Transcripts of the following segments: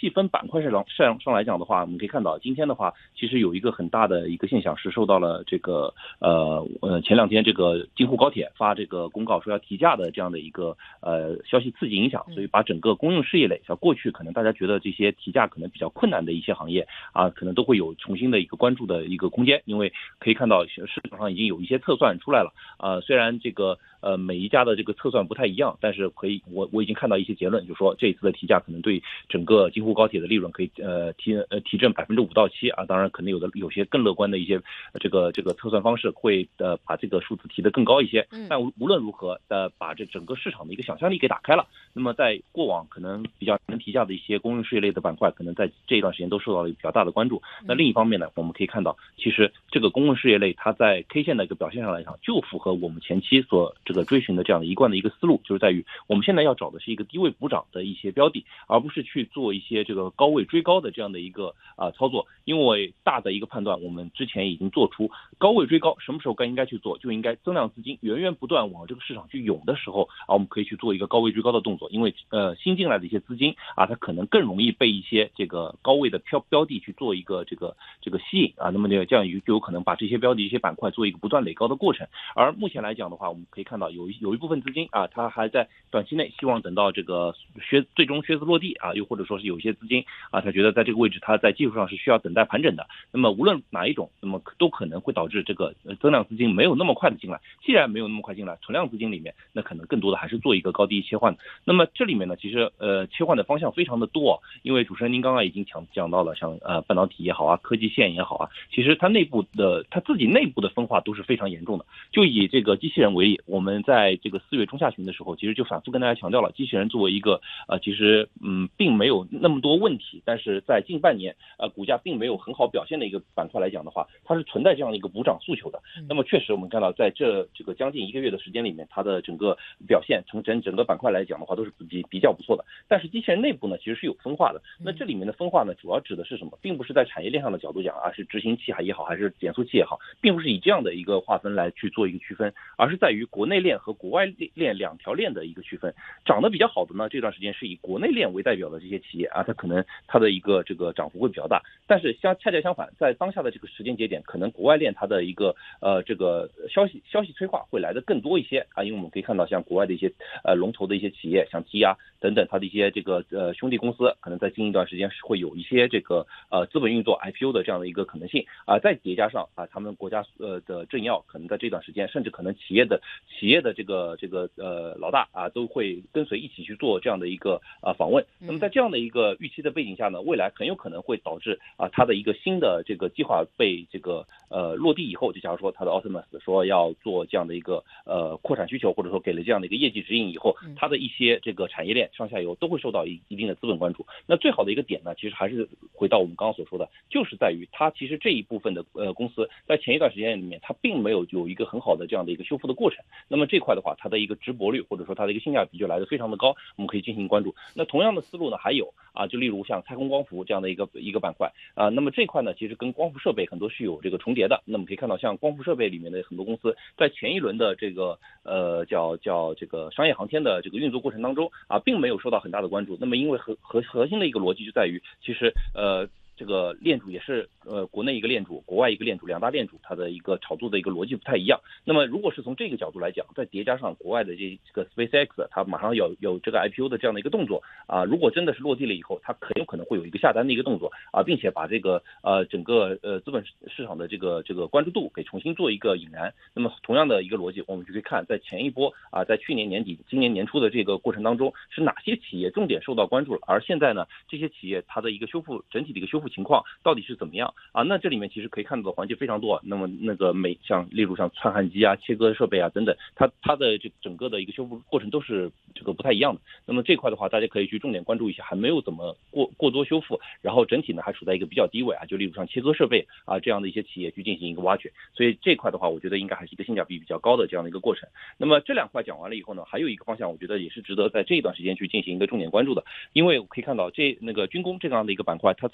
细分板块上来讲的话，我们可以看到今天的话，其实有一个很大的一个现象是受到了这个前2天这个京沪高铁发这个公告说要提价的这样的一个消息刺激影响，所以把整个公用事业类，像过去可能大家觉得这些提价可能比较困难的一些行业啊，可能都会有重新的一个关注的一个空间，因为可以看到市场上已经有一些测算出来了虽然这个每一家的这个测算不太一样，但是我已经看到一些结论，就是说这一次的提价可能对整个京沪高铁的利润可以提振5%到7%啊，当然可能有些更乐观的一些这个测算方式会把这个数字提得更高一些，但无论如何把这整个市场的一个想象力给打开了。那么在过往可能比较能提价的一些公用事业类的板块，可能在这一段时间都受到了比较大的关注。那另一方面呢，我们可以看到，其实这个公用事业类它在 K 线的一个表现上来讲，就符合我们前期所这个追寻的这样的一贯的一个思路，就是在于我们现在要找的是一个低位补涨的一些标的，而不是去做一些这个高位追高的这样的一个操作。因为大的一个判断，我们之前已经做出高位追高什么时候应该去做，就应该增量资金源源不断往这个市场去涌的时候我们可以去做一个高位追高的动作。因为新进来的一些资金它可能更容易被一些这个高位的标的去做一个这个吸引那么这样就有可能把这些标的一些板块做一个不断垒高的过程。而目前来讲的话，我们可以看到有一部分资金它还在短期内希望等到这个最终靴子落地又或者说是有一些资金他觉得在这个位置它在技术上是需要等待盘整的。那么无论哪一种，那么都可能会导致这个增量资金没有那么快的进来。既然没有那么快进来，存量资金里面那可能更多的还是做一个高低切换的。那么这里面呢，其实切换的方向非常的多因为主持人您刚刚已经讲到了，像半导体也好科技线也好其实它自己内部的分化都是非常严重的。就以这个机器人为例，我们在这个4月中下旬的时候，其实就反复跟大家强调了，机器人作为一个其实并没有那么多问题，但是在近半年股价并没有很好表现的一个板块来讲的话，它是存在这样的一个补涨诉求的。那么确实我们看到在这个将近1个月的时间里面，它的整个表现从整个板块来讲的话都是比较不错的。但是机器人内部呢其实是有分化的。那这里面的分化呢主要指的是什么？并不是在产业链上的角度讲是执行器也好还是减速器也好，并不是以这样的一个划分来去做一个区分，而是在于国内链和国外链两条链的一个区分。涨得比较好的呢，这段时间是以国内链为代表的这些企业它可能它的一个这个涨幅会比较大。但是恰恰相反，在当下的这个时间节点，可能国外链它的一个这个消息催化会来的更多一些因为我们可以看到像国外的一些龙头的一些企业，像 T 等等，它的一些这个兄弟公司，可能在近一段时间是会有一些这个资本运作 IPO 的这样的一个可能性再叠加上他们国家的政要可能在这段时间，甚至可能企业的这个老大都会跟随一起去做这样的一个访问。那么在这样的一个预期的背景下呢，未来很有可能会导致它的一个新的这个计划被这个落地以后，就假如说它的 Optimus 说要做这样的一个扩产需求，或者说给了这样的一个业绩指引以后，它的一些这个产业链上下游都会受到一定的资本关注。那最好的一个点呢，其实还是回到我们刚刚所说的，就是在于它其实这一部分的公司在前一段时间里面，它并没有一个很好的这样的一个修复的过程。那么这块的话，它的一个值博率或者说它的一个性价比就来得非常的高，我们可以进行关注。那同样的思路呢，还有就例如像太空光伏这样的一个板块那么这块呢，其实跟光伏设备很多是有这个重叠的。那么可以看到，像光伏设备里面的很多公司，在前一轮的这个叫这个商业航天的这个运作过程当中并没有受到很大的关注。那么因为核心的一个逻辑就在于，其实这个链主也是国内一个链主，国外一个链主，两大链主，它的一个炒作的一个逻辑不太一样。那么如果是从这个角度来讲，再叠加上国外的这个 SpaceX 它马上有这个 IPO 的这样的一个动作如果真的是落地了以后，它很有可能会有一个下单的一个动作并且把这个整个资本市场的这个关注度给重新做一个引燃。那么同样的一个逻辑，我们就可以看在前一波在去年年底今年年初的这个过程当中，是哪些企业重点受到关注了，而现在呢这些企业它的一个整体的一个修复情况到底是怎么样那这里面其实可以看到的环节非常多。那么那个例如像窜焊机切割设备等等，它的这整个的一个修复过程都是这个不太一样的。那么这块的话，大家可以去重点关注一下，还没有怎么过多修复，然后整体呢还处在一个比较低位就例如像切割设备这样的一些企业去进行一个挖掘。所以这块的话，我觉得应该还是一个性价比比较高的这样的一个过程。那么这两块讲完了以后呢，还有一个方向，我觉得也是值得在这一段时间去进行一个重点关注的。因为我可以看到那个军工这样的一个板块，它在过去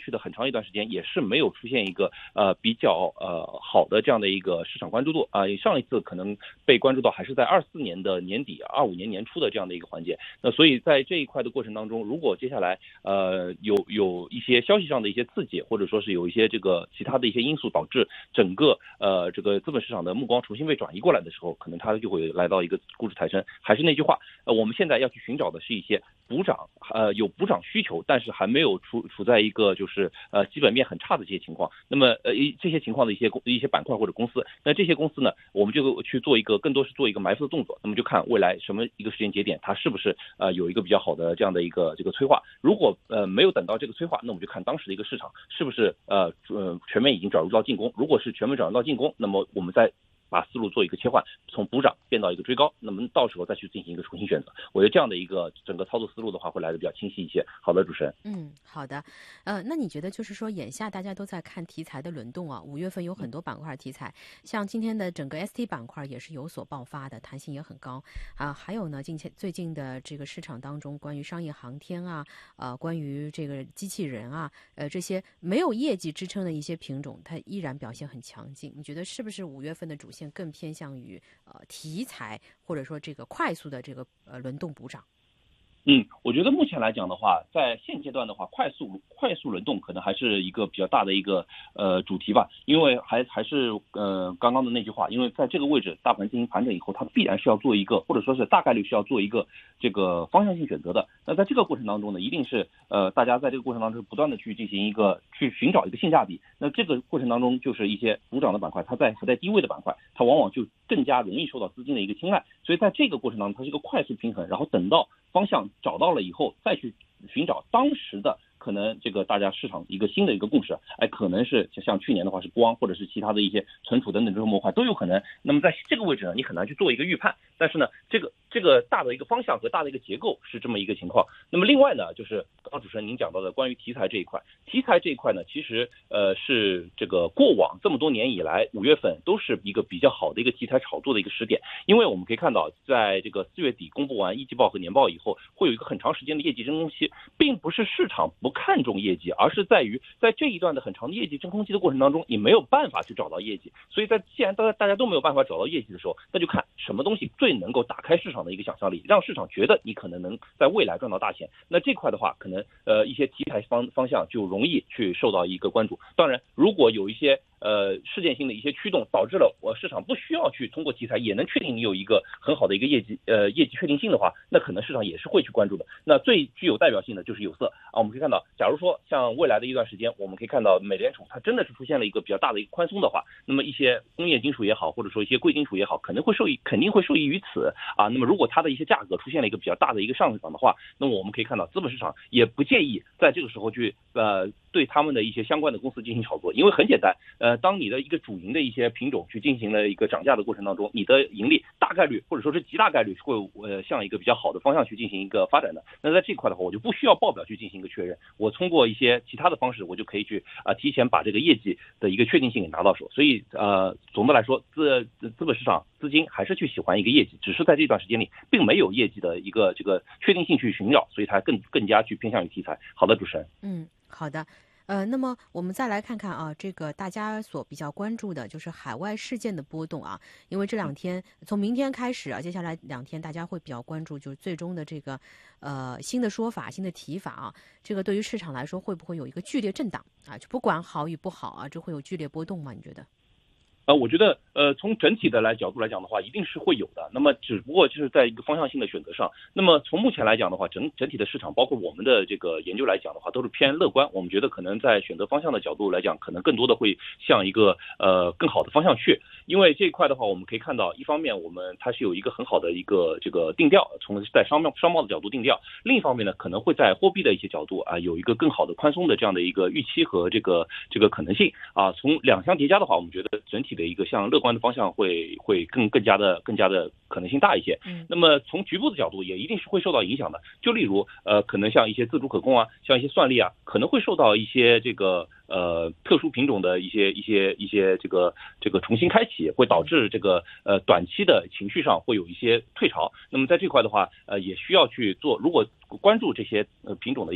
去的很长一段时间也是没有出现一个比较好的这样的一个市场关注度上一次可能被关注到还是在24年的年底25年年初的这样的一个环节。那所以在这一块的过程当中，如果接下来有一些消息上的一些刺激，或者说是有一些这个其他的一些因素导致整个这个资本市场的目光重新被转移过来的时候，可能它就会来到一个估值抬升。还是那句话，我们现在要去寻找的是一些补涨有补涨需求，但是还没有处在一个就是基本面很差的这些情况。那么这些情况的一些板块或者公司，那这些公司呢，我们就去做一个更多是做一个埋伏的动作。那么就看未来什么一个时间节点，它是不是有一个比较好的这样的一个这个催化。如果没有等到这个催化，那我们就看当时的一个市场是不是全面已经转入到进攻。如果是全面转入到进攻，那么我们再把思路做一个切换，从补涨变到一个追高，那么到时候再去进行一个重新选择。我觉得这样的一个整个操作思路的话，会来的比较清晰一些。好的，主持人。 好的。那你觉得就是说，眼下大家都在看题材的轮动啊，5月份有很多板块题材，像今天的整个 ST 板块也是有所爆发的，弹性也很高啊。还有呢，最近的这个市场当中，关于商业航天啊，关于这个机器人啊，这些没有业绩支撑的一些品种，它依然表现很强劲。你觉得是不是5月份的主线更偏向于题材，或者说这个快速的这个轮动补涨？ 我觉得目前来讲的话，在现阶段的话，快速轮动可能还是一个比较大的一个主题吧，因为还是刚刚的那句话，因为在这个位置大盘进行盘整以后，它必然是要做一个，或者说是大概率是要做一个这个方向性选择的。那在这个过程当中呢，一定是大家在这个过程当中不断的去进行一个去寻找一个性价比。那这个过程当中，就是一些补涨的板块，它还在低位的板块，它往往就更加容易受到资金的一个青睐。所以在这个过程当中，它是一个快速平衡，然后等到方向找到了以后，再去寻找当时的可能这个大家市场一个新的一个共识，可能是像去年的话是光，或者是其他的一些存储等等这种模块都有可能。那么在这个位置呢，你很难去做一个预判，但是呢，这个大的一个方向和大的一个结构是这么一个情况。那么另外呢，就是刚刚主持人您讲到的关于题材这一块呢，其实是这个过往这么多年以来5月份都是一个比较好的一个题材炒作的一个时点，因为我们可以看到，在这个4月底公布完一季报和年报以后，会有一个很长时间的业绩真空期，并不是市场不看重业绩，而是在于在这一段的很长的业绩真空期的过程当中，你没有办法去找到业绩。所以既然大家都没有办法找到业绩的时候，那就看什么东西最能够打开市场的一个想象力，让市场觉得你可能能在未来赚到大钱。那这块的话，可能一些题材方向就容易去受到一个关注。当然，如果有一些事件性的一些驱动，导致了市场不需要去通过题材也能确定你有一个很好的一个业绩确定性的话，那可能市场也是会去关注的。那最具有代表性的就是有色我们可以看到，假如说像未来的一段时间，我们可以看到美联储它真的是出现了一个比较大的一个宽松的话，那么一些工业金属也好，或者说一些贵金属也好，肯定会受益于此那么如果它的一些价格出现了一个比较大的一个上涨的话，那么我们可以看到资本市场也不介意在这个时候去对他们的一些相关的公司进行炒作。因为很简单，当你的一个主营的一些品种去进行了一个涨价的过程当中，你的盈利大概率或者说是极大概率会向一个比较好的方向去进行一个发展的。那在这块的话，我就不需要报表去进行一个确认，我通过一些其他的方式，我就可以去提前把这个业绩的一个确定性给拿到手。所以总的来说，资本市场资金还是去喜欢一个业绩，只是在这段时间里并没有业绩的一个这个确定性去寻找，所以它更加去偏向于题材。好的，主持人。 好的。那么我们再来看看啊，这个大家所比较关注的就是海外事件的波动啊，因为这2天从明天开始接下来2天大家会比较关注，就是最终的这个新的说法、新的提法啊，这个对于市场来说会不会有一个剧烈震荡啊？就不管好与不好这会有剧烈波动吗？你觉得？ 我觉得从整体的角度来讲的话，一定是会有的。那么只不过就是在一个方向性的选择上。那么从目前来讲的话，整体的市场，包括我们的这个研究来讲的话，都是偏乐观。我们觉得可能在选择方向的角度来讲，可能更多的会向一个更好的方向去。因为这一块的话，我们可以看到，一方面它是有一个很好的一个这个定调，从在商贸的角度定调；另一方面呢，可能会在货币的一些角度有一个更好的宽松的这样的一个预期和这个可能性从两相叠加的话，我们觉得整体的一个向乐观的方向会更加的可能性大一些。那么从局部的角度也一定是会受到影响的。就例如可能像一些自主可控像一些算力可能会受到一些这个特殊品种的一些这个重新开启，会导致这个短期的情绪上会有一些退潮。那么在这块的话也需要去做，如果关注这些品种的一些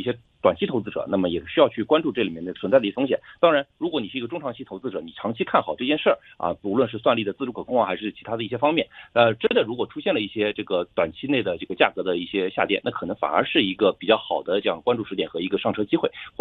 短期投资者，那么也需要去关注这里面的存在的一些风险。当然，如果你是一个中长期投资者，你长期看好这件事儿啊，无论是算力的自主可控啊，还是其他的一些方面，真的如果出现了一些这个短期内的这个价格的一些下跌，那可能反而是一个比较好的这样关注时点和一个上车机会。